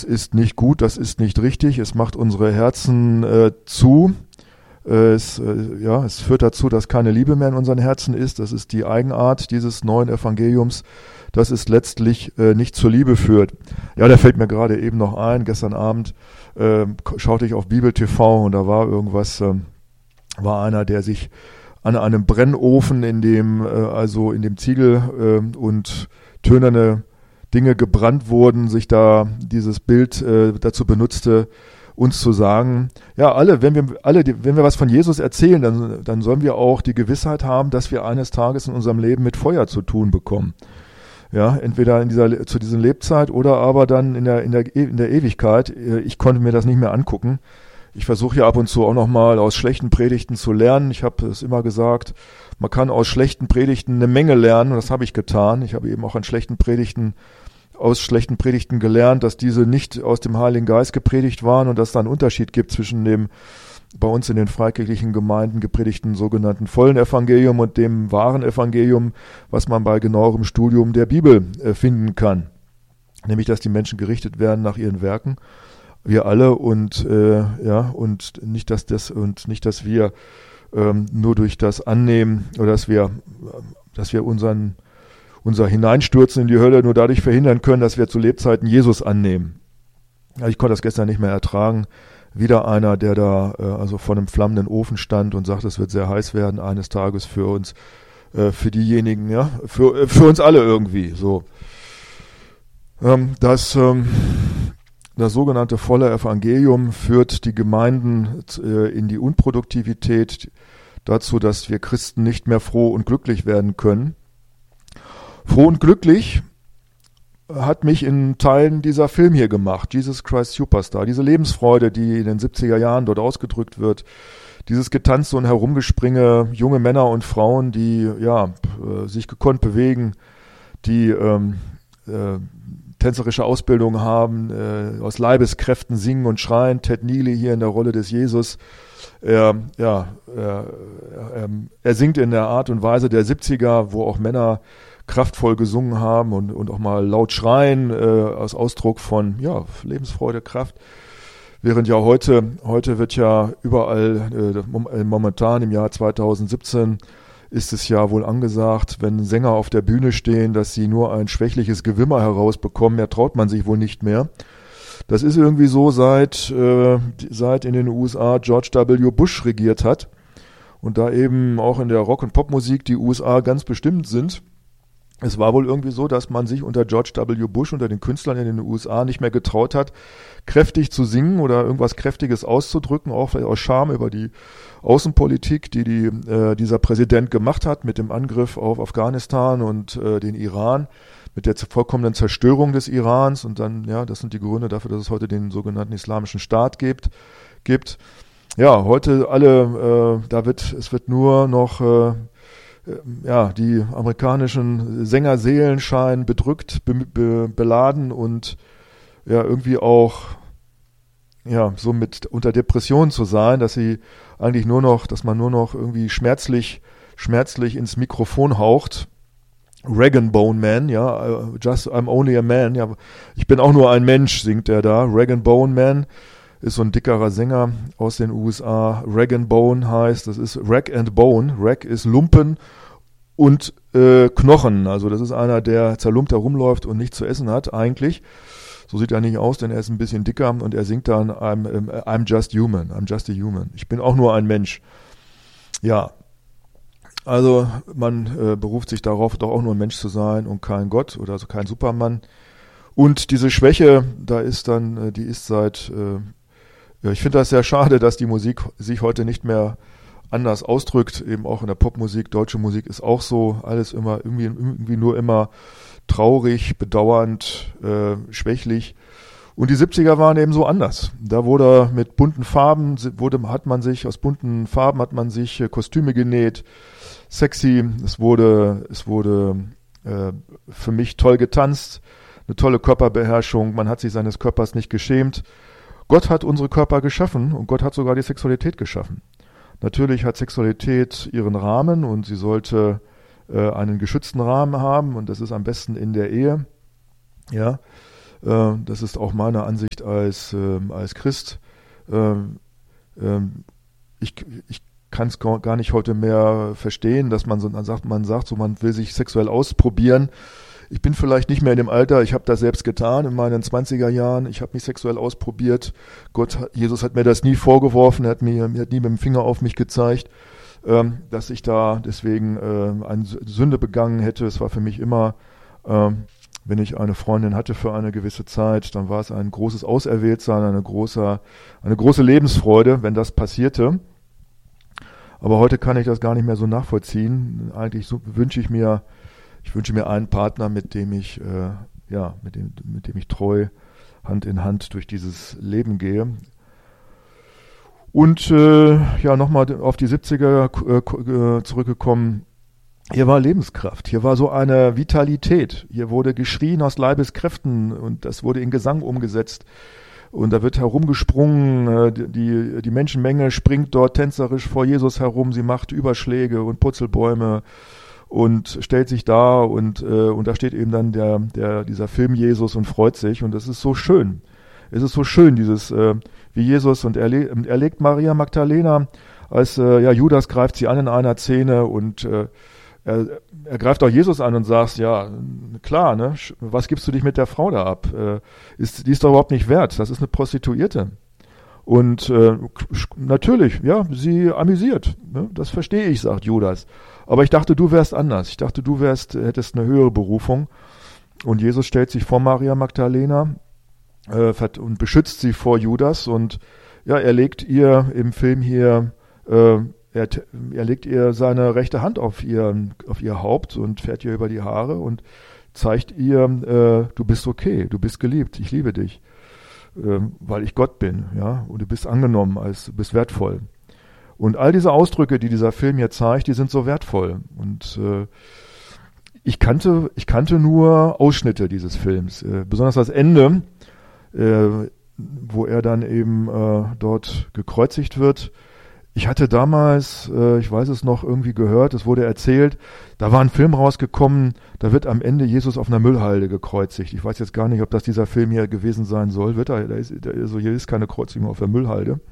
das ist nicht gut, das ist nicht richtig, es macht unsere Herzen zu. Es führt dazu, dass keine Liebe mehr in unseren Herzen ist. Das ist die Eigenart dieses neuen Evangeliums, dass es letztlich nicht zur Liebe führt. Ja, da fällt mir gerade eben noch ein, gestern Abend schaute ich auf Bibel TV und da war irgendwas, war einer, der sich an einem Brennofen, in dem Ziegel und tönerne Dinge gebrannt wurden, sich da dieses Bild dazu benutzte, uns zu sagen, ja, wenn wir was von Jesus erzählen, dann sollen wir auch die Gewissheit haben, dass wir eines Tages in unserem Leben mit Feuer zu tun bekommen. Ja, entweder zu dieser Lebzeit oder aber dann in der Ewigkeit. Ich konnte mir das nicht mehr angucken. Ich versuche ja ab und zu auch nochmal aus schlechten Predigten zu lernen. Ich habe es immer gesagt, man kann aus schlechten Predigten eine Menge lernen und das habe ich getan. Ich habe eben auch aus schlechten Predigten gelernt, dass diese nicht aus dem Heiligen Geist gepredigt waren und dass es da einen Unterschied gibt zwischen dem bei uns in den freikirchlichen Gemeinden gepredigten sogenannten vollen Evangelium und dem wahren Evangelium, was man bei genauerem Studium der Bibel finden kann. Nämlich, dass die Menschen gerichtet werden nach ihren Werken, wir alle und nicht, dass wir nur durch das Annehmen oder dass wir unser Hineinstürzen in die Hölle nur dadurch verhindern können, dass wir zu Lebzeiten Jesus annehmen. Ja, ich konnte das gestern nicht mehr ertragen. Wieder einer, der da vor einem flammenden Ofen stand und sagt, es wird sehr heiß werden eines Tages für uns, für diejenigen, ja, für uns alle irgendwie. So, das sogenannte volle Evangelium führt die Gemeinden in die Unproduktivität, dazu, dass wir Christen nicht mehr froh und glücklich werden können. Froh und glücklich hat mich in Teilen dieser Film hier gemacht, Jesus Christ Superstar. Diese Lebensfreude, die in den 70er Jahren dort ausgedrückt wird, dieses Getanze und Herumgespringe, junge Männer und Frauen, die sich gekonnt bewegen, die tänzerische Ausbildung haben, aus Leibeskräften singen und schreien. Ted Neely hier in der Rolle des Jesus. Er singt in der Art und Weise der 70er, wo auch Männer kraftvoll gesungen haben und auch mal laut schreien, als Ausdruck von Lebensfreude, Kraft. Während ja heute wird ja überall, momentan im Jahr 2017, ist es ja wohl angesagt, wenn Sänger auf der Bühne stehen, dass sie nur ein schwächliches Gewimmer herausbekommen. Mehr traut man sich wohl nicht mehr. Das ist irgendwie so, seit in den USA George W. Bush regiert hat und da eben auch in der Rock- und Popmusik die USA ganz bestimmt sind. Es war wohl irgendwie so, dass man sich unter George W. Bush, unter den Künstlern in den USA nicht mehr getraut hat, kräftig zu singen oder irgendwas Kräftiges auszudrücken, auch aus Scham über die Außenpolitik, die dieser Präsident gemacht hat mit dem Angriff auf Afghanistan und den Iran, mit der vollkommenen Zerstörung des Irans und dann, das sind die Gründe dafür, dass es heute den sogenannten Islamischen Staat gibt. Ja, heute es wird nur noch die amerikanischen Sängerseelen scheinen bedrückt, beladen und irgendwie auch so mit unter Depression zu sein, dass man nur noch irgendwie schmerzlich ins Mikrofon haucht. Rag & Bone Man, I'm only a man, ich bin auch nur ein Mensch, singt er da. Rag & Bone Man ist so ein dickerer Sänger aus den USA. Rag & Bone heißt, das ist Rag and Bone. Rag ist Lumpen und Knochen. Also das ist einer, der zerlumpt herumläuft und nichts zu essen hat eigentlich. So sieht er nicht aus, denn er ist ein bisschen dicker und er singt dann I'm just human, I'm just a human. Ich bin auch nur ein Mensch. Ja, also man beruft sich darauf, doch auch nur ein Mensch zu sein und kein Gott oder also kein Supermann. Und diese Schwäche, ich finde das sehr schade, dass die Musik sich heute nicht mehr anders ausdrückt, eben auch in der Popmusik. Deutsche Musik ist auch so, alles irgendwie nur immer traurig, bedauernd, schwächlich. Und die 70er waren eben so anders. Da wurde mit bunten Farben, hat man sich Kostüme genäht, sexy, es wurde für mich toll getanzt, eine tolle Körperbeherrschung, man hat sich seines Körpers nicht geschämt. Gott hat unsere Körper geschaffen und Gott hat sogar die Sexualität geschaffen. Natürlich hat Sexualität ihren Rahmen und sie sollte einen geschützten Rahmen haben und das ist am besten in der Ehe. Ja, Das ist auch meine Ansicht als Christ. Ich kann es gar nicht heute mehr verstehen, dass man man will sich sexuell ausprobieren. Ich bin vielleicht nicht mehr in dem Alter, ich habe das selbst getan in meinen 20er Jahren, ich habe mich sexuell ausprobiert. Jesus hat mir das nie vorgeworfen, er hat nie mit dem Finger auf mich gezeigt, dass ich da deswegen eine Sünde begangen hätte. Es war für mich immer, wenn ich eine Freundin hatte für eine gewisse Zeit, dann war es ein großes Auserwähltsein, eine große Lebensfreude, wenn das passierte. Aber heute kann ich das gar nicht mehr so nachvollziehen. Eigentlich wünsche ich mir einen Partner, mit dem ich treu Hand in Hand durch dieses Leben gehe. Und nochmal auf die 70er zurückgekommen. Hier war Lebenskraft, hier war so eine Vitalität, hier wurde geschrien aus Leibeskräften und das wurde in Gesang umgesetzt. Und da wird herumgesprungen, die Menschenmenge springt dort tänzerisch vor Jesus herum, sie macht Überschläge und Purzelbäume und stellt sich da und da steht eben dann dieser Film Jesus und freut sich und das ist so schön. Es ist so schön, wie Jesus, und er legt Maria Magdalena, als Judas greift sie an in einer Szene und er greift auch Jesus an und sagt, ja, klar, ne, was gibst du dich mit der Frau da ab? Die ist doch überhaupt nicht wert, das ist eine Prostituierte. Und natürlich, ja, sie amüsiert, ne, das verstehe ich, sagt Judas. Aber ich dachte, du wärst anders. Ich dachte, hättest eine höhere Berufung. Und Jesus stellt sich vor Maria Magdalena und beschützt sie vor Judas. Und ja, er legt ihr im Film hier er legt ihr seine rechte Hand auf ihr Haupt und fährt ihr über die Haare und zeigt ihr, du bist okay, du bist geliebt, ich liebe dich, weil ich Gott bin, ja, und du bist angenommen, du bist wertvoll. Und all diese Ausdrücke, die dieser Film hier zeigt, die sind so wertvoll. Und ich kannte nur Ausschnitte dieses Films, besonders das Ende, wo er dann eben dort gekreuzigt wird. Ich hatte damals, ich weiß es noch, irgendwie gehört, es wurde erzählt, da war ein Film rausgekommen, da wird am Ende Jesus auf einer Müllhalde gekreuzigt. Ich weiß jetzt gar nicht, ob das dieser Film hier gewesen sein soll. Hier ist keine Kreuzigung auf der Müllhalde,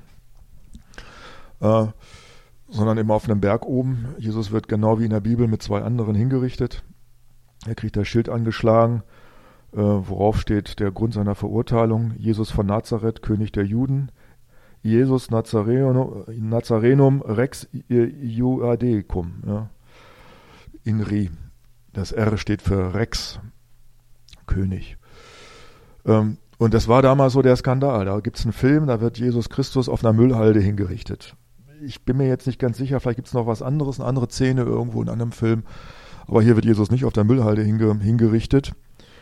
sondern eben auf einem Berg oben. Jesus wird genau wie in der Bibel mit 2 anderen hingerichtet. Er kriegt das Schild angeschlagen, worauf steht der Grund seiner Verurteilung. Jesus von Nazareth, König der Juden. Jesus Nazarenum Rex Iudecum, ja. Inri. Das R steht für Rex, König. Und das war damals so der Skandal. Da gibt es einen Film, da wird Jesus Christus auf einer Müllhalde hingerichtet. Ich bin mir jetzt nicht ganz sicher, vielleicht gibt es noch was anderes, eine andere Szene irgendwo in einem Film. Aber hier wird Jesus nicht auf der Müllhalde hingerichtet.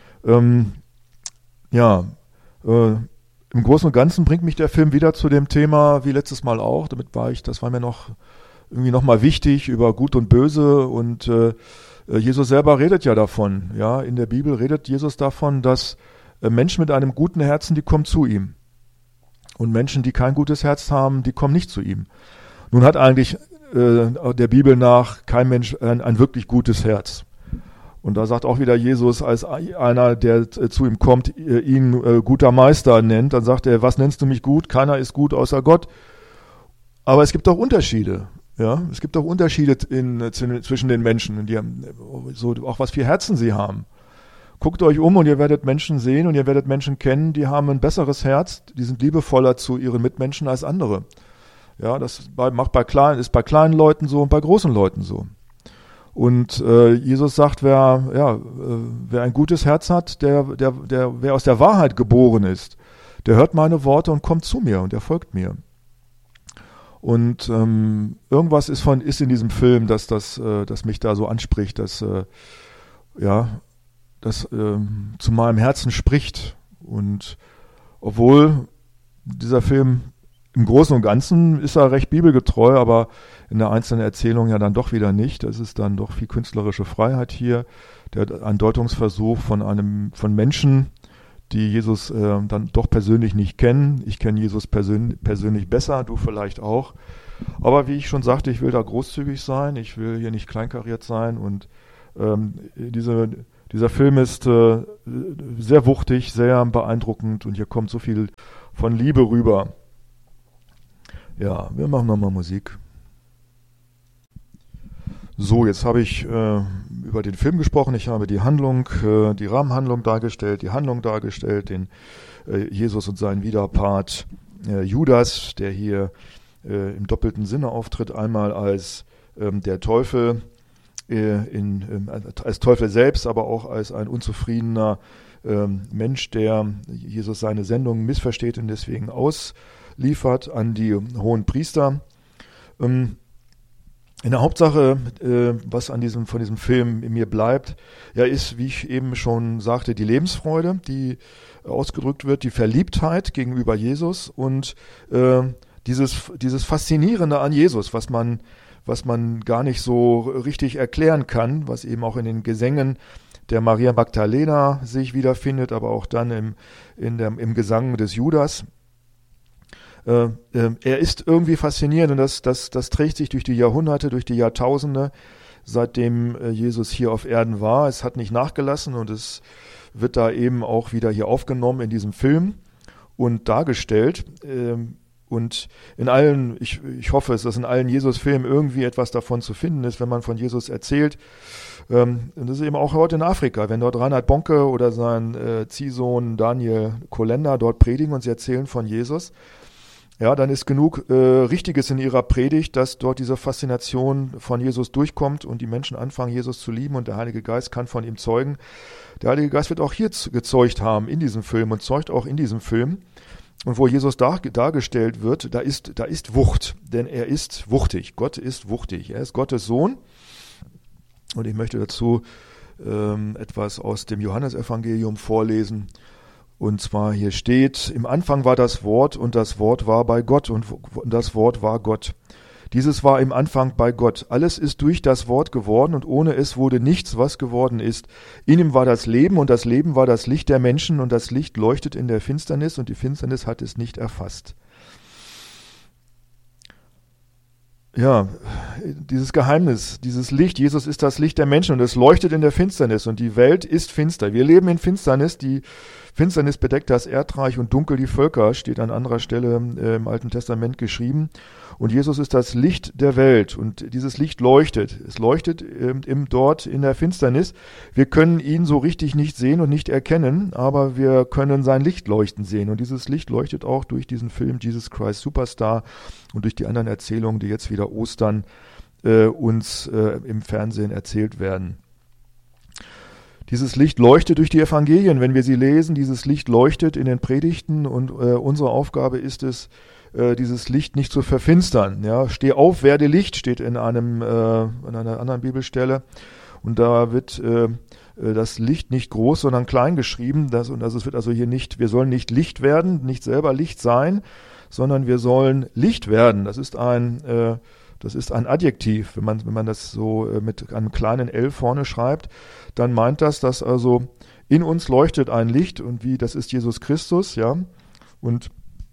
Im Großen und Ganzen bringt mich der Film wieder zu dem Thema, wie letztes Mal auch. Das war mir noch mal wichtig, über Gut und Böse. Und Jesus selber redet ja davon. Ja, in der Bibel redet Jesus davon, dass Menschen mit einem guten Herzen, die kommen zu ihm. Und Menschen, die kein gutes Herz haben, die kommen nicht zu ihm. Nun hat eigentlich der Bibel nach kein Mensch ein wirklich gutes Herz. Und da sagt auch wieder Jesus, als einer, der zu ihm kommt, ihn guter Meister nennt, dann sagt er, was nennst du mich gut? Keiner ist gut außer Gott. Aber es gibt auch Unterschiede. Ja, es gibt auch Unterschiede zwischen den Menschen, die haben so auch was für Herzen sie haben. Guckt euch um und ihr werdet Menschen sehen und ihr werdet Menschen kennen, die haben ein besseres Herz, die sind liebevoller zu ihren Mitmenschen als andere. Ja, das ist bei kleinen Leuten so und bei großen Leuten so. Und Jesus sagt, wer ein gutes Herz hat, wer aus der Wahrheit geboren ist, der hört meine Worte und kommt zu mir und er folgt mir. Und irgendwas ist in diesem Film, das mich da so anspricht, das zu meinem Herzen spricht. Und obwohl dieser Film im Großen und Ganzen ist er recht bibelgetreu, aber in der einzelnen Erzählung ja dann doch wieder nicht. Es ist dann doch viel künstlerische Freiheit hier. Ein Deutungsversuch von Menschen, die Jesus dann doch persönlich nicht kennen. Ich kenne Jesus persönlich besser, du vielleicht auch. Aber wie ich schon sagte, ich will da großzügig sein. Ich will hier nicht kleinkariert sein und diese Dieser Film ist sehr wuchtig, sehr beeindruckend und hier kommt so viel von Liebe rüber. Ja, wir machen nochmal Musik. So, jetzt habe ich über den Film gesprochen. Ich habe die Handlung, die Rahmenhandlung dargestellt, die Handlung dargestellt, den Jesus und seinen Widerpart Judas, der hier im doppelten Sinne auftritt. Einmal als der Teufel, als Teufel selbst, aber auch als ein unzufriedener Mensch, der Jesus seine Sendung missversteht und deswegen ausliefert an die hohen Priester. In der Hauptsache, was von diesem Film in mir bleibt, ja, ist, wie ich eben schon sagte, die Lebensfreude, die ausgedrückt wird, die Verliebtheit gegenüber Jesus und dieses Faszinierende an Jesus, was man gar nicht so richtig erklären kann, was eben auch in den Gesängen der Maria Magdalena sich wiederfindet, aber auch dann im Gesang des Judas. Er ist irgendwie faszinierend und das trägt sich durch die Jahrhunderte, durch die Jahrtausende, seitdem Jesus hier auf Erden war. Es hat nicht nachgelassen und es wird da eben auch wieder hier aufgenommen in diesem Film und dargestellt. Und ich hoffe es, dass in allen Jesus-Filmen irgendwie etwas davon zu finden ist, wenn man von Jesus erzählt. Und das ist eben auch heute in Afrika, wenn dort Reinhard Bonke oder sein Ziehsohn Daniel Kolender dort predigen und sie erzählen von Jesus. Ja, dann ist genug Richtiges in ihrer Predigt, dass dort diese Faszination von Jesus durchkommt und die Menschen anfangen, Jesus zu lieben und der Heilige Geist kann von ihm zeugen. Der Heilige Geist wird auch hier gezeugt haben in diesem Film und zeugt auch in diesem Film. Und wo Jesus dargestellt wird, da ist Wucht, denn er ist wuchtig. Gott ist wuchtig. Er ist Gottes Sohn. Und ich möchte dazu etwas aus dem Johannesevangelium vorlesen. Und zwar hier steht, im Anfang war das Wort und das Wort war bei Gott und das Wort war Gott. Dieses war im Anfang bei Gott. Alles ist durch das Wort geworden und ohne es wurde nichts, was geworden ist. In ihm war das Leben und das Leben war das Licht der Menschen und das Licht leuchtet in der Finsternis und die Finsternis hat es nicht erfasst. Ja, dieses Geheimnis, dieses Licht, Jesus ist das Licht der Menschen und es leuchtet in der Finsternis und die Welt ist finster. Wir leben in Finsternis, die Finsternis bedeckt das Erdreich und dunkel die Völker, steht an anderer Stelle im Alten Testament geschrieben. Und Jesus ist das Licht der Welt und dieses Licht leuchtet. Es leuchtet dort in der Finsternis. Wir können ihn so richtig nicht sehen und nicht erkennen, aber wir können sein Licht leuchten sehen. Und dieses Licht leuchtet auch durch diesen Film Jesus Christ Superstar und durch die anderen Erzählungen, die jetzt wieder Ostern uns im Fernsehen erzählt werden. Dieses Licht leuchtet durch die Evangelien, wenn wir sie lesen. Dieses Licht leuchtet in den Predigten und unsere Aufgabe ist es, dieses Licht nicht zu verfinstern. Ja, steh auf, werde Licht, steht in einer anderen Bibelstelle. Und da wird das Licht nicht groß, sondern klein geschrieben. Es wird also hier nicht, wir sollen nicht Licht werden, nicht selber Licht sein, sondern wir sollen Licht werden. Das ist ein Adjektiv. Wenn man das so mit einem kleinen L vorne schreibt, dann meint das, dass also in uns leuchtet ein Licht und das ist Jesus Christus, ja. Und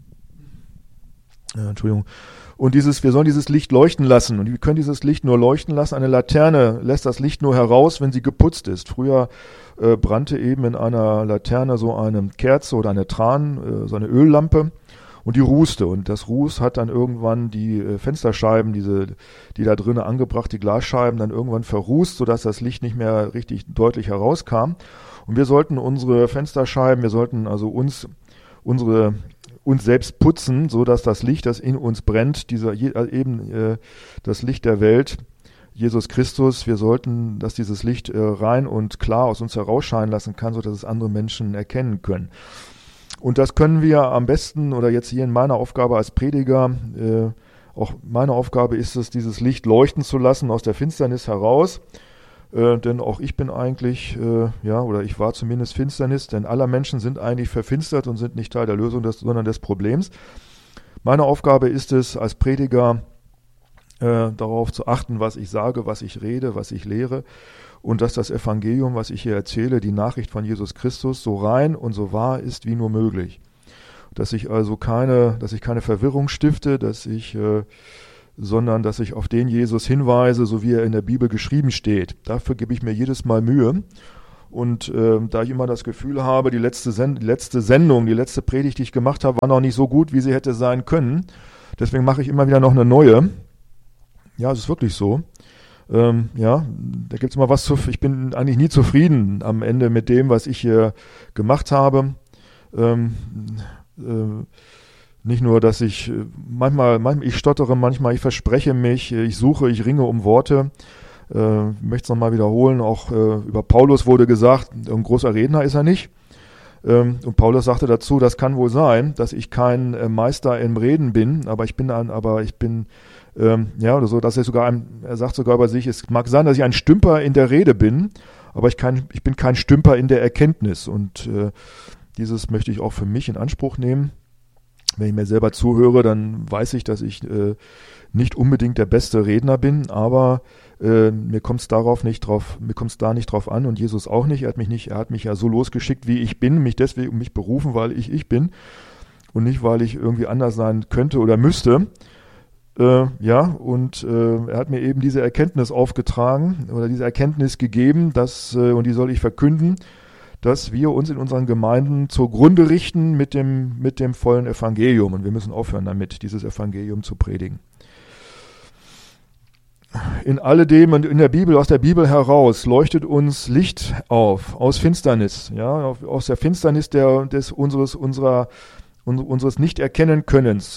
wir sollen dieses Licht leuchten lassen. Und wir können dieses Licht nur leuchten lassen. Eine Laterne lässt das Licht nur heraus, wenn sie geputzt ist. Früher brannte eben in einer Laterne so eine Kerze oder eine Tran, so eine Öllampe. Und die rußte. Und das Ruß hat dann irgendwann die Fensterscheiben, die da drinnen angebracht, die Glasscheiben, dann irgendwann verrußt, sodass das Licht nicht mehr richtig deutlich herauskam. Und wir sollten unsere Fensterscheiben, wir sollten also uns selbst putzen, so dass das Licht, das in uns brennt, das Licht der Welt, Jesus Christus, wir sollten, dass dieses Licht rein und klar aus uns herausscheinen lassen kann, so dass es andere Menschen erkennen können. Und das können wir am besten, oder jetzt hier in meiner Aufgabe als Prediger, auch meine Aufgabe ist es, dieses Licht leuchten zu lassen aus der Finsternis heraus. Denn auch ich bin eigentlich, oder ich war zumindest Finsternis, denn alle Menschen sind eigentlich verfinstert und sind nicht Teil der Lösung, sondern des Problems. Meine Aufgabe ist es, als Prediger darauf zu achten, was ich sage, was ich rede, was ich lehre und dass das Evangelium, was ich hier erzähle, die Nachricht von Jesus Christus, so rein und so wahr ist wie nur möglich. Dass ich keine Verwirrung stifte, sondern dass ich auf den Jesus hinweise, so wie er in der Bibel geschrieben steht. Dafür gebe ich mir jedes Mal Mühe. Und da ich immer das Gefühl habe, die letzte Sendung, die letzte Predigt, die ich gemacht habe, war noch nicht so gut, wie sie hätte sein können. Deswegen mache ich immer wieder noch eine neue. Ja, es ist wirklich so. Da gibt es immer was ich bin eigentlich nie zufrieden am Ende mit dem, was ich hier gemacht habe. Nicht nur, dass ich manchmal ich stottere, manchmal ich verspreche mich, ich suche, ich ringe um Worte. Ich möchte es nochmal wiederholen, auch über Paulus wurde gesagt, ein großer Redner ist er nicht. Und Paulus sagte dazu, das kann wohl sein, dass ich kein Meister im Reden bin, oder so, dass er sagt sogar über sich, es mag sein, dass ich ein Stümper in der Rede bin, aber ich bin kein Stümper in der Erkenntnis. Und dieses möchte ich auch für mich in Anspruch nehmen. Wenn ich mir selber zuhöre, dann weiß ich, dass ich nicht unbedingt der beste Redner bin, aber mir kommt es da nicht drauf an und Jesus auch nicht. Er hat mich ja so losgeschickt, wie ich bin, mich berufen, weil ich bin und nicht, weil ich irgendwie anders sein könnte oder müsste. Er hat mir eben diese Erkenntnis aufgetragen oder diese Erkenntnis gegeben, und die soll ich verkünden, dass wir uns in unseren Gemeinden zugrunde richten mit dem vollen Evangelium. Und wir müssen aufhören damit, dieses Evangelium zu predigen. In alledem und in der Bibel, aus der Bibel heraus, leuchtet uns Licht auf, aus Finsternis, aus der Finsternis unseres Nicht-Erkennen-Könnens,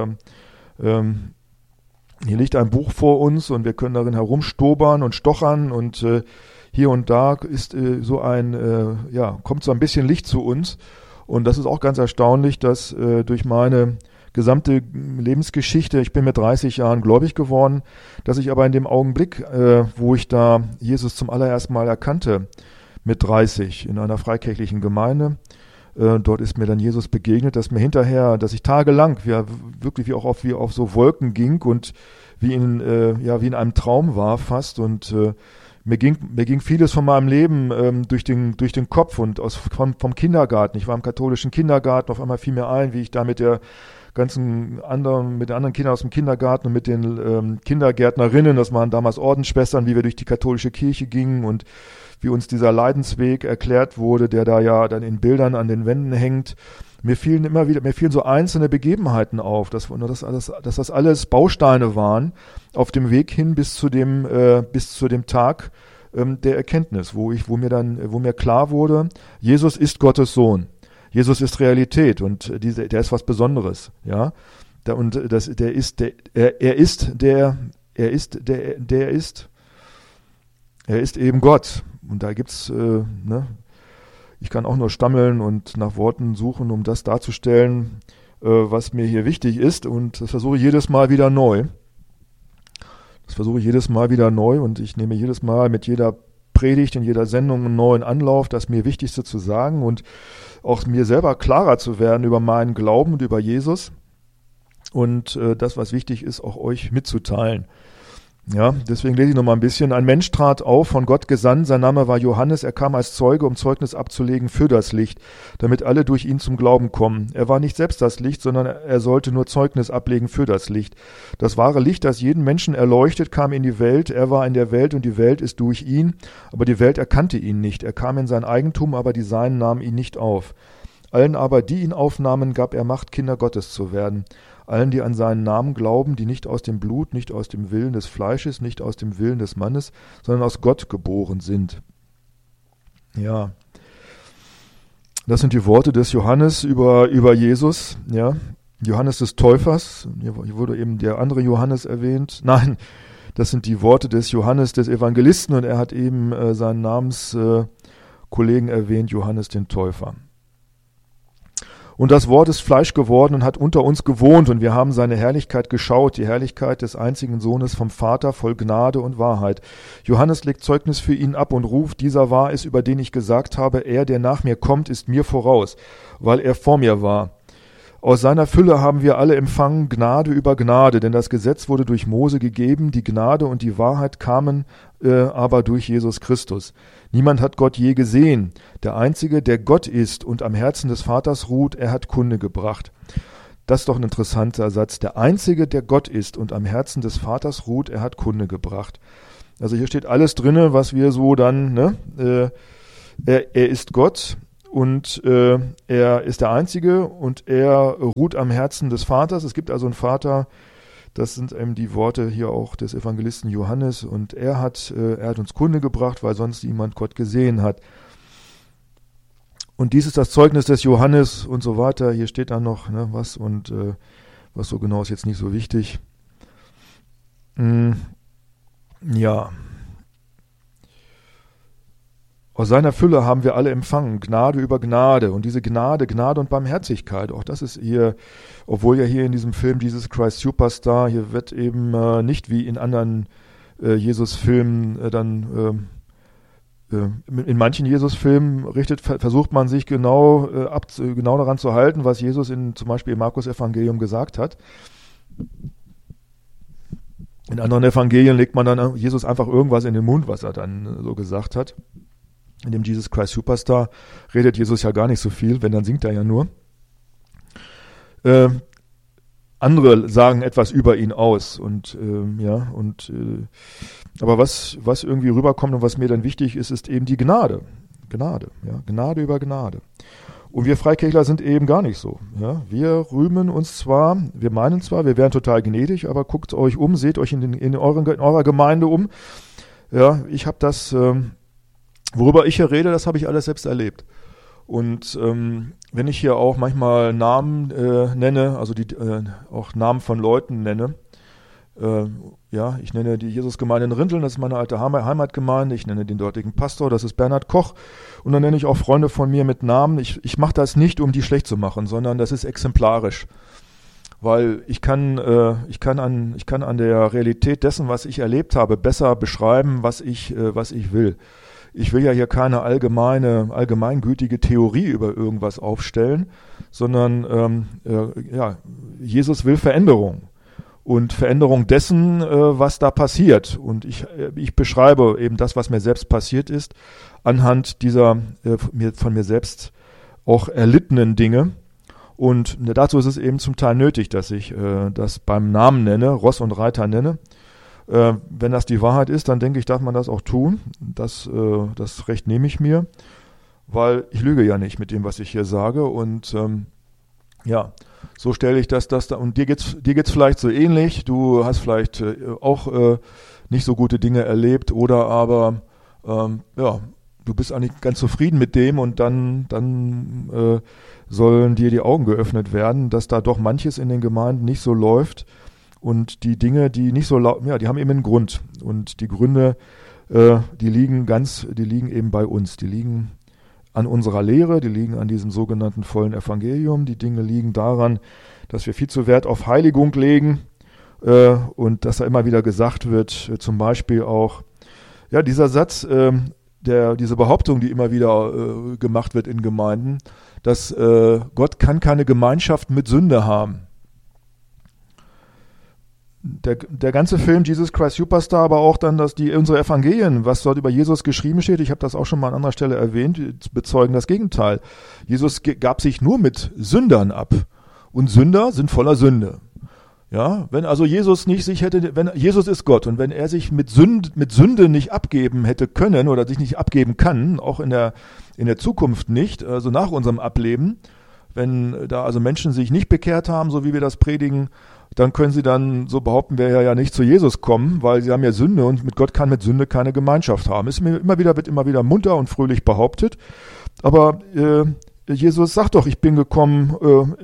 hier liegt ein Buch vor uns und wir können darin herumstobern und stochern und hier und da ist kommt so ein bisschen Licht zu uns. Und das ist auch ganz erstaunlich, dass durch meine gesamte Lebensgeschichte, ich bin mit 30 Jahren gläubig geworden, dass ich aber in dem Augenblick, wo ich da Jesus zum allerersten Mal erkannte, mit 30 in einer freikirchlichen Gemeinde, dort ist mir dann Jesus begegnet, dass ich tagelang wirklich wie auf so Wolken ging und wie in einem Traum war fast und mir ging vieles von meinem Leben durch den Kopf und vom Kindergarten. Ich war im katholischen Kindergarten, auf einmal fiel mir ein, wie ich da mit den anderen Kindern aus dem Kindergarten und mit den Kindergärtnerinnen, das waren damals Ordensschwestern, wie wir durch die katholische Kirche gingen und wie uns dieser Leidensweg erklärt wurde, der da ja dann in Bildern an den Wänden hängt. Mir fielen so einzelne Begebenheiten auf, dass das alles Bausteine waren auf dem Weg hin bis zu dem Tag der Erkenntnis, wo mir klar wurde, Jesus ist Gottes Sohn. Jesus ist Realität und der ist was Besonderes, ja. Er ist eben Gott. Und da gibt's, ich kann auch nur stammeln und nach Worten suchen, um das darzustellen, was mir hier wichtig ist. Und das versuche ich jedes Mal wieder neu. Und ich nehme jedes Mal mit jeder Predigt, in jeder Sendung einen neuen Anlauf, das mir Wichtigste zu sagen und auch mir selber klarer zu werden über meinen Glauben und über Jesus und das, was wichtig ist, auch euch mitzuteilen. Ja, deswegen lese ich noch mal ein bisschen. Ein Mensch trat auf, von Gott gesandt, sein Name war Johannes, er kam als Zeuge, um Zeugnis abzulegen für das Licht, damit alle durch ihn zum Glauben kommen. Er war nicht selbst das Licht, sondern er sollte nur Zeugnis ablegen für das Licht. Das wahre Licht, das jeden Menschen erleuchtet, kam in die Welt, er war in der Welt und die Welt ist durch ihn, aber die Welt erkannte ihn nicht. Er kam in sein Eigentum, aber die Seinen nahmen ihn nicht auf. Allen aber, die ihn aufnahmen, gab er Macht, Kinder Gottes zu werden. Allen, die an seinen Namen glauben, die nicht aus dem Blut, nicht aus dem Willen des Fleisches, nicht aus dem Willen des Mannes, sondern aus Gott geboren sind. Ja, das sind die Worte des Johannes über Jesus, ja. Johannes des Täufers, hier wurde eben der andere Johannes erwähnt. Nein, das sind die Worte des Johannes des Evangelisten und er hat eben seinen Namenskollegen erwähnt, Johannes den Täufer. Und das Wort ist Fleisch geworden und hat unter uns gewohnt und wir haben seine Herrlichkeit geschaut, die Herrlichkeit des einzigen Sohnes vom Vater, voll Gnade und Wahrheit. Johannes legt Zeugnis für ihn ab und ruft, dieser war es, über den ich gesagt habe, er, der nach mir kommt, ist mir voraus, weil er vor mir war. Aus seiner Fülle haben wir alle empfangen Gnade über Gnade, denn das Gesetz wurde durch Mose gegeben, die Gnade und die Wahrheit kamen aber durch Jesus Christus. Niemand hat Gott je gesehen. Der Einzige, der Gott ist und am Herzen des Vaters ruht, er hat Kunde gebracht. Das ist doch ein interessanter Satz. Der Einzige, der Gott ist und am Herzen des Vaters ruht, er hat Kunde gebracht. Also hier steht alles drinne, was wir so dann Er ist Gott und er ist der Einzige und er ruht am Herzen des Vaters. Es gibt also einen Vater, das sind eben die Worte hier auch des Evangelisten Johannes, und er hat uns Kunde gebracht, weil sonst niemand Gott gesehen hat. Und dies ist das Zeugnis des Johannes und so weiter. Hier steht dann noch was, und was so genau ist jetzt nicht so wichtig. Ja. Aus seiner Fülle haben wir alle empfangen, Gnade über Gnade. Und diese Gnade und Barmherzigkeit, auch das ist hier, obwohl ja hier in diesem Film Jesus Christ Superstar, hier wird eben nicht wie in anderen Jesus-Filmen in manchen Jesus-Filmen versucht man sich genau daran zu halten, was Jesus zum Beispiel im Markus-Evangelium gesagt hat. In anderen Evangelien legt man dann Jesus einfach irgendwas in den Mund, was er dann so gesagt hat. In dem Jesus Christ Superstar redet Jesus ja gar nicht so viel, wenn, dann singt er ja nur. Andere sagen etwas über ihn aus aber was irgendwie rüberkommt und was mir dann wichtig ist, ist eben die Gnade. Gnade über Gnade. Und wir Freikirchler sind eben gar nicht so. Ja? Wir rühmen uns zwar, wir meinen zwar, wir wären total gnädig, aber guckt euch um, seht euch in eurer Gemeinde um. Ja, ich habe das, worüber ich hier rede, das habe ich alles selbst erlebt. Und wenn ich hier auch manchmal Namen nenne, also auch Namen von Leuten nenne, ich nenne die Jesusgemeinde in Rinteln, das ist meine alte Heimatgemeinde, ich nenne den dortigen Pastor, das ist Bernhard Koch, und dann nenne ich auch Freunde von mir mit Namen. Ich mache das nicht, um die schlecht zu machen, sondern das ist exemplarisch, weil ich kann an der Realität dessen, was ich erlebt habe, besser beschreiben, was ich will. Ich will ja hier keine allgemeingültige Theorie über irgendwas aufstellen, sondern Jesus will Veränderung. Und Veränderung dessen, was da passiert. Und ich beschreibe eben das, was mir selbst passiert ist, anhand dieser von mir selbst auch erlittenen Dinge. Und dazu ist es eben zum Teil nötig, dass ich das beim Namen nenne, Ross und Reiter nenne. Wenn das die Wahrheit ist, dann denke ich, darf man das auch tun. Das Recht nehme ich mir, weil ich lüge ja nicht mit dem, was ich hier sage. Und so stelle ich das da. Und dir geht's vielleicht so ähnlich. Du hast vielleicht auch nicht so gute Dinge erlebt, oder aber du bist eigentlich ganz zufrieden mit dem, und dann sollen dir die Augen geöffnet werden, dass da doch manches in den Gemeinden nicht so läuft. Und die Dinge, die nicht so die haben eben einen Grund. Und die Gründe, die liegen eben bei uns. Die liegen an unserer Lehre, die liegen an diesem sogenannten vollen Evangelium. Die Dinge liegen daran, dass wir viel zu Wert auf Heiligung legen und dass da immer wieder gesagt wird, zum Beispiel auch, dieser Satz, diese Behauptung, die immer wieder gemacht wird in Gemeinden, dass Gott kann keine Gemeinschaft mit Sünde haben. Der ganze Film Jesus Christ Superstar, aber auch dann unsere Evangelien, was dort über Jesus geschrieben steht, ich habe das auch schon mal an anderer Stelle erwähnt, bezeugen das Gegenteil. Jesus gab sich nur mit Sündern ab, und Sünder sind voller Sünde. Ja, wenn also Jesus Jesus ist Gott, und wenn er sich mit Sünde nicht abgeben hätte können oder sich nicht abgeben kann, auch in der Zukunft nicht, also nach unserem Ableben, wenn da also Menschen sich nicht bekehrt haben, so wie wir das predigen, dann können sie dann, so behaupten wir ja nicht, zu Jesus kommen, weil sie haben ja Sünde, und mit Gott kann mit Sünde keine Gemeinschaft haben. Wird immer wieder munter und fröhlich behauptet. Aber Jesus sagt doch, ich bin gekommen,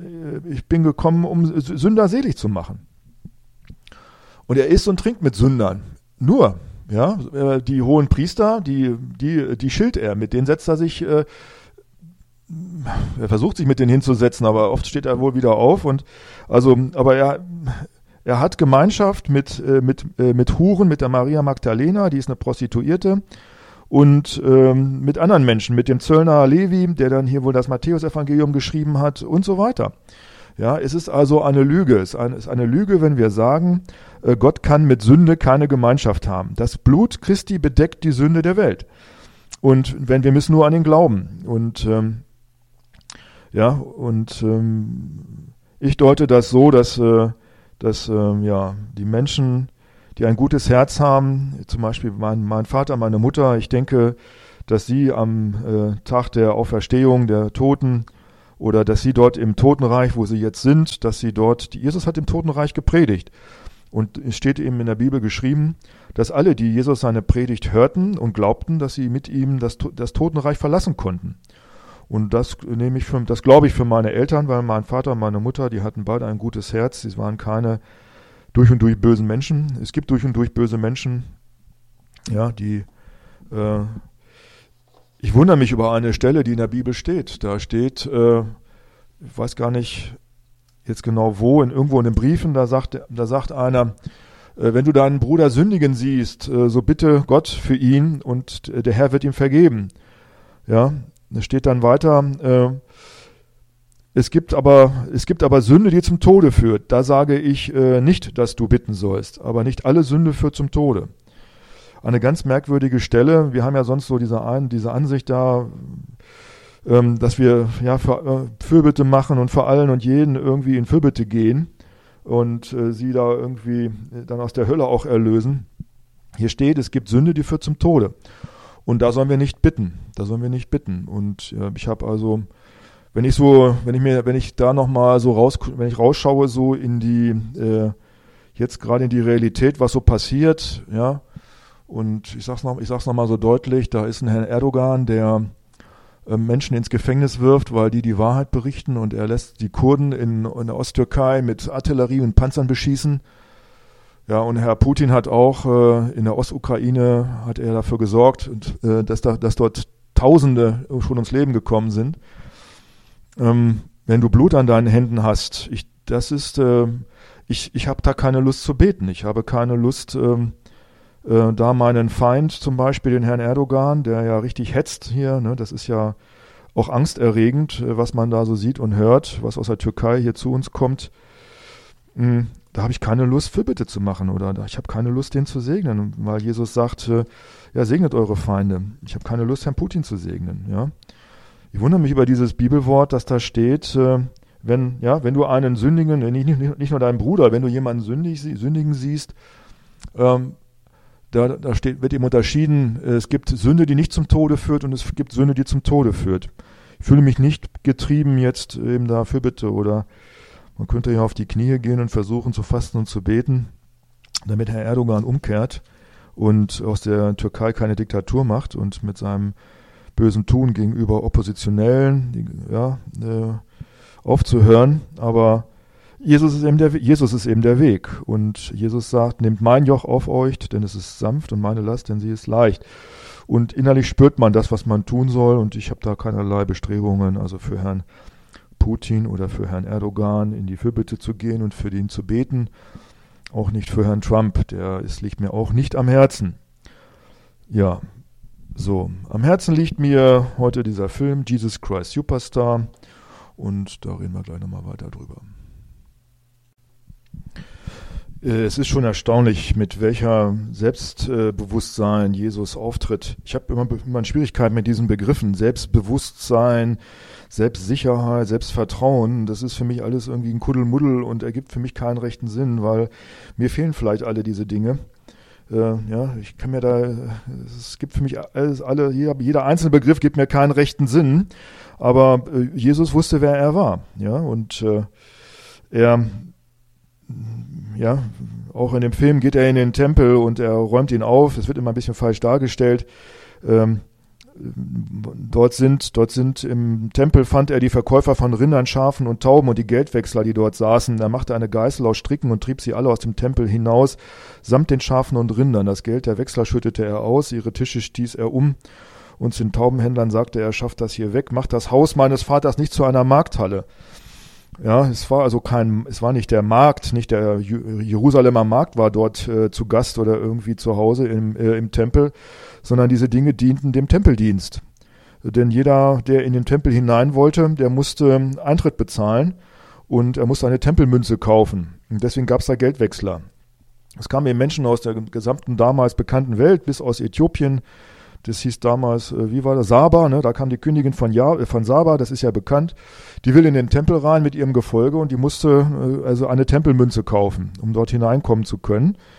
um Sünder selig zu machen. Und er isst und trinkt mit Sündern. Nur, die hohen Priester, die schilt er, mit denen setzt er sich, er versucht sich mit denen hinzusetzen, aber oft steht er wohl wieder auf, aber er hat Gemeinschaft mit Huren, mit der Maria Magdalena, die ist eine Prostituierte, und mit anderen Menschen, mit dem Zöllner Levi, der dann hier wohl das Matthäus-Evangelium geschrieben hat, und so weiter. Ja, es ist also eine Lüge. Es ist eine Lüge, wenn wir sagen, Gott kann mit Sünde keine Gemeinschaft haben. Das Blut Christi bedeckt die Sünde der Welt. Und wir müssen nur an ihn glauben. Und ich deute das so, dass die Menschen, die ein gutes Herz haben, zum Beispiel mein Vater, meine Mutter, ich denke, dass sie am Tag der Auferstehung der Toten oder dass sie dort im Totenreich, wo sie jetzt sind, dass sie dort, Jesus hat im Totenreich gepredigt. Und es steht eben in der Bibel geschrieben, dass alle, die Jesus seine Predigt hörten und glaubten, dass sie mit ihm das Totenreich verlassen konnten. Und das glaube ich für meine Eltern, weil mein Vater und meine Mutter, die hatten beide ein gutes Herz. Sie waren keine durch und durch bösen Menschen. Es gibt durch und durch böse Menschen, ja, die ich wundere mich über eine Stelle, die in der Bibel steht. Da steht, ich weiß gar nicht jetzt genau wo, irgendwo in den Briefen, da sagt einer, wenn du deinen Bruder sündigen siehst, so bitte Gott für ihn und der Herr wird ihm vergeben. Ja, es steht dann weiter, es gibt aber Sünde, die zum Tode führt. Da sage ich nicht, dass du bitten sollst, aber nicht alle Sünde führt zum Tode. Eine ganz merkwürdige Stelle. Wir haben ja sonst so diese Ansicht da, dass wir ja Fürbitte machen und für allen und jeden irgendwie in Fürbitte gehen und sie da irgendwie dann aus der Hölle auch erlösen. Hier steht, es gibt Sünde, die führt zum Tode. Und da sollen wir nicht bitten. Und ich habe also, wenn ich rausschaue so in die, jetzt gerade in die Realität, was so passiert, ja, und ich sag's noch mal so deutlich, da ist ein Herr Erdogan, der Menschen ins Gefängnis wirft, weil die Wahrheit berichten, und er lässt die Kurden in der Osttürkei mit Artillerie und Panzern beschießen. Ja, und Herr Putin hat auch in der Ostukraine hat er dafür gesorgt, dass dort Tausende schon ums Leben gekommen sind. Wenn du Blut an deinen Händen hast, ich habe da keine Lust zu beten. Ich habe keine Lust, da meinen Feind, zum Beispiel den Herrn Erdogan, der ja richtig hetzt hier, ne, das ist ja auch angsterregend, was man da so sieht und hört, was aus der Türkei hier zu uns kommt. Da habe ich keine Lust, Fürbitte zu machen, oder ich habe keine Lust, den zu segnen, weil Jesus sagt, ja, segnet eure Feinde. Ich habe keine Lust, Herrn Putin zu segnen. Ja. Ich wundere mich über dieses Bibelwort, das da steht, wenn du einen Sündigen, nicht nur deinen Bruder, wenn du jemanden sündigen siehst, da wird eben unterschieden, es gibt Sünde, die nicht zum Tode führt, und es gibt Sünde, die zum Tode führt. Ich fühle mich nicht getrieben jetzt eben da Fürbitte, oder man könnte ja auf die Knie gehen und versuchen zu fasten und zu beten, damit Herr Erdogan umkehrt und aus der Türkei keine Diktatur macht und mit seinem bösen Tun gegenüber Oppositionellen aufzuhören, aber Jesus ist eben der Weg, und Jesus sagt, nehmt mein Joch auf euch, denn es ist sanft, und meine Last, denn sie ist leicht. Und innerlich spürt man das, was man tun soll, und ich habe da keinerlei Bestrebungen, also für Herrn Putin oder für Herrn Erdogan in die Fürbitte zu gehen und für den zu beten, auch nicht für Herrn Trump, liegt mir auch nicht am Herzen. Ja, so, am Herzen liegt mir heute dieser Film Jesus Christ Superstar, und da reden wir gleich nochmal weiter drüber. Es ist schon erstaunlich, mit welcher Selbstbewusstsein Jesus auftritt. Ich habe immer eine Schwierigkeit mit diesen Begriffen. Selbstbewusstsein, Selbstsicherheit, Selbstvertrauen. Das ist für mich alles irgendwie ein Kuddelmuddel und ergibt für mich keinen rechten Sinn, weil mir fehlen vielleicht alle diese Dinge. Es gibt für mich jeder einzelne Begriff gibt mir keinen rechten Sinn. Aber Jesus wusste, wer er war. Ja, und auch in dem Film geht er in den Tempel und er räumt ihn auf. Es wird immer ein bisschen falsch dargestellt. Dort sind im Tempel fand er die Verkäufer von Rindern, Schafen und Tauben und die Geldwechsler, die dort saßen. Er machte eine Geißel aus Stricken und trieb sie alle aus dem Tempel hinaus, samt den Schafen und Rindern. Das Geld der Wechsler schüttete er aus, ihre Tische stieß er um. Und zu den Taubenhändlern sagte er, schafft das hier weg, macht das Haus meines Vaters nicht zu einer Markthalle. Ja, es war nicht der Markt, nicht der Jerusalemer Markt war dort zu Gast oder irgendwie zu Hause im Tempel, sondern diese Dinge dienten dem Tempeldienst. Denn jeder, der in den Tempel hinein wollte, der musste Eintritt bezahlen und er musste eine Tempelmünze kaufen. Und deswegen gab es da Geldwechsler. Es kamen eben Menschen aus der gesamten damals bekannten Welt, bis aus Äthiopien. Das hieß damals, wie war das? Saba, ne? Da kam die Königin von Saba, das ist ja bekannt. Die will in den Tempel rein mit ihrem Gefolge und die musste also eine Tempelmünze kaufen, um dort hineinkommen zu können.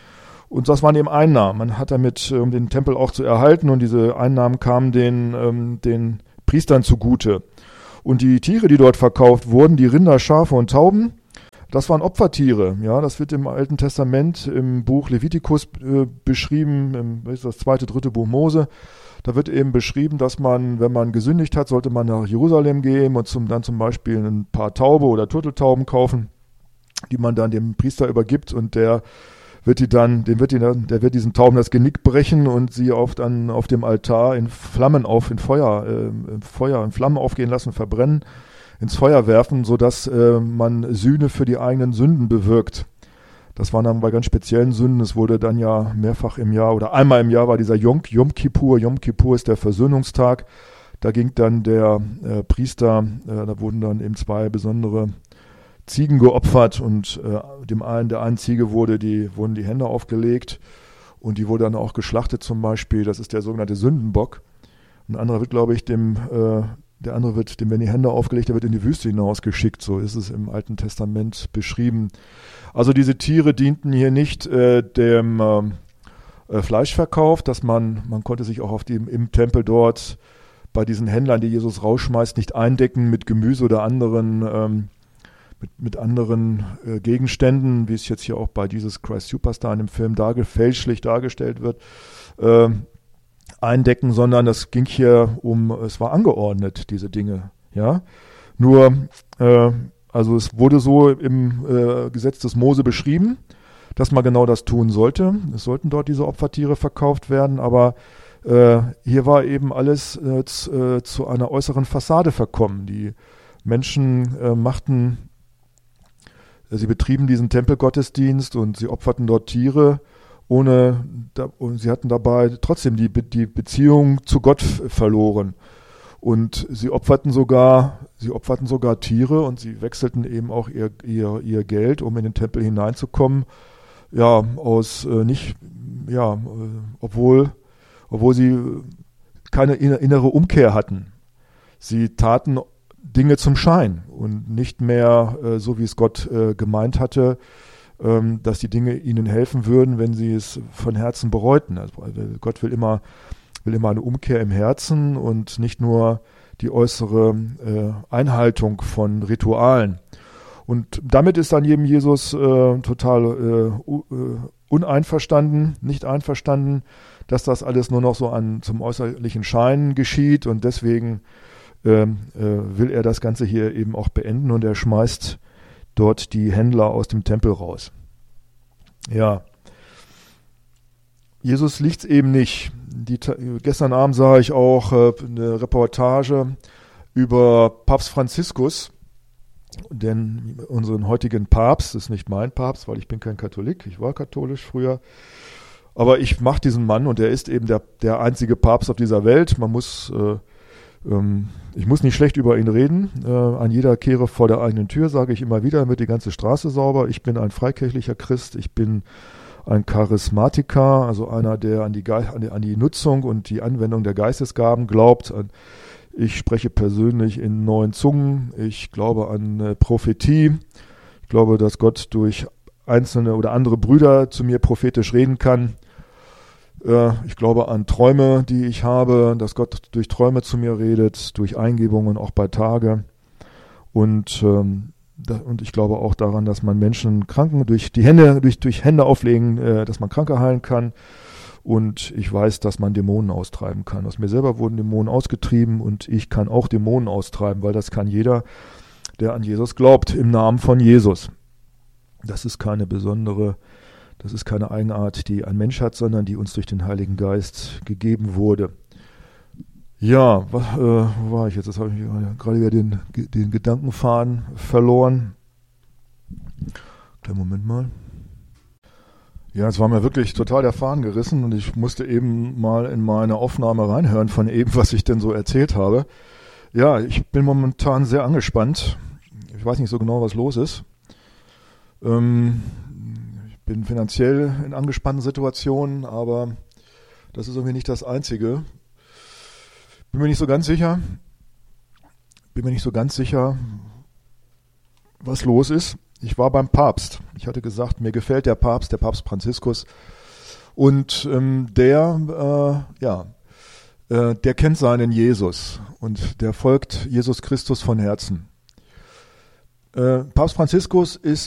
Und das waren eben Einnahmen. Man hat damit, um den Tempel auch zu erhalten, und diese Einnahmen kamen den Priestern zugute. Und die Tiere, die dort verkauft wurden, die Rinder, Schafe und Tauben, das waren Opfertiere. Ja, das wird im Alten Testament im Buch Levitikus beschrieben, das 2., 3. Buch Mose. Da wird eben beschrieben, dass man, wenn man gesündigt hat, sollte man nach Jerusalem gehen und dann zum Beispiel ein paar Taube oder Turteltauben kaufen, die man dann dem Priester übergibt, und der wird diesen Tauben das Genick brechen und sie auf dem Altar in Flammen in Flammen aufgehen lassen, verbrennen, ins Feuer werfen, sodass man Sühne für die eigenen Sünden bewirkt. Das waren dann bei ganz speziellen Sünden. Es wurde dann ja mehrfach im Jahr oder einmal im Jahr war dieser Yom Kippur. Yom Kippur ist der Versöhnungstag. Da ging dann der Priester, da wurden dann eben 2 besondere Ziegen geopfert, und der einen Ziege wurden die Hände aufgelegt, und die wurde dann auch geschlachtet zum Beispiel. Das ist der sogenannte Sündenbock. Ein anderer wird, glaube ich, dem werden die Hände aufgelegt, der wird in die Wüste hinausgeschickt. So ist es im Alten Testament beschrieben. Also diese Tiere dienten hier nicht dem Fleischverkauf, dass man konnte sich auch im Tempel dort bei diesen Händlern, die Jesus rausschmeißt, nicht eindecken mit Gemüse oder anderen Gegenständen, wie es jetzt hier auch bei Jesus Christ Superstar in dem Film fälschlich dargestellt wird, eindecken, sondern es ging hier es war angeordnet, diese Dinge. Ja, nur, also es wurde so im Gesetz des Mose beschrieben, dass man genau das tun sollte. Es sollten dort diese Opfertiere verkauft werden, aber hier war eben alles zu einer äußeren Fassade verkommen. Die Menschen sie betrieben diesen Tempelgottesdienst und sie opferten dort Tiere, und sie hatten dabei trotzdem die Beziehung zu Gott verloren. Und sie opferten sogar Tiere, und sie wechselten eben auch ihr Geld, um in den Tempel hineinzukommen. Ja, obwohl sie keine innere Umkehr hatten. Sie taten Dinge zum Schein und nicht mehr so, wie es Gott gemeint hatte, dass die Dinge ihnen helfen würden, wenn sie es von Herzen bereuten. Also Gott will immer eine Umkehr im Herzen und nicht nur die äußere Einhaltung von Ritualen. Und damit ist dann eben Jesus total nicht einverstanden, dass das alles nur noch so zum äußerlichen Schein geschieht, und deswegen will er das Ganze hier eben auch beenden, und er schmeißt dort die Händler aus dem Tempel raus. Ja, Jesus liegt es eben nicht. Gestern Abend sah ich auch eine Reportage über Papst Franziskus, denn unseren heutigen Papst, das ist nicht mein Papst, weil ich bin kein Katholik, ich war katholisch früher, aber ich mag diesen Mann, und er ist eben der einzige Papst auf dieser Welt. Ich muss nicht schlecht über ihn reden. An jeder Kehre vor der eigenen Tür sage ich immer wieder, wird die ganze Straße sauber. Ich bin ein freikirchlicher Christ, ich bin ein Charismatiker, also einer, der an die Nutzung und die Anwendung der Geistesgaben glaubt. Ich spreche persönlich in neuen Zungen. Ich glaube an Prophetie. Ich glaube, dass Gott durch einzelne oder andere Brüder zu mir prophetisch reden kann. Ich glaube an Träume, die ich habe, dass Gott durch Träume zu mir redet, durch Eingebungen auch bei Tage. Und ich glaube auch daran, dass man Menschen Kranken durch Hände auflegen, dass man Kranke heilen kann. Und ich weiß, dass man Dämonen austreiben kann. Aus mir selber wurden Dämonen ausgetrieben, und ich kann auch Dämonen austreiben, weil das kann jeder, der an Jesus glaubt, im Namen von Jesus. Das ist keine Eigenart, die ein Mensch hat, sondern die uns durch den Heiligen Geist gegeben wurde. Ja, wo war ich jetzt? Jetzt habe ich gerade wieder den Gedankenfaden verloren. Kleinen Moment mal. Ja, es war mir wirklich total der Faden gerissen, und ich musste eben mal in meine Aufnahme reinhören von eben, was ich denn so erzählt habe. Ja, ich bin momentan sehr angespannt. Ich weiß nicht so genau, was los ist. Ich bin finanziell in angespannten Situationen, aber das ist irgendwie nicht das Einzige. Bin mir nicht so ganz sicher, was los ist. Ich war beim Papst. Ich hatte gesagt, mir gefällt der Papst Franziskus. Und der kennt seinen Jesus und der folgt Jesus Christus von Herzen. Papst Franziskus ist